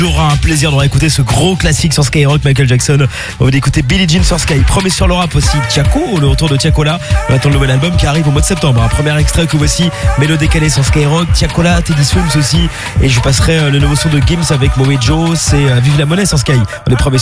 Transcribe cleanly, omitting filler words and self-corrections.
Il aura un plaisir de réécouter ce gros classique sur Skyrock, Michael Jackson. On va écouter Billie Jean sur Sky. Premier sur le rap aussi, Tiako, le retour de Tiakola. On attend le nouvel album qui arrive au mois de septembre. Un premier extrait que voici, Mélo décalé sur Skyrock, Tiakola, Teddy Swims aussi. Et je passerai le nouveau son de Gims avec Moe Joe, c'est Vive la monnaie sur Sky. On est premiers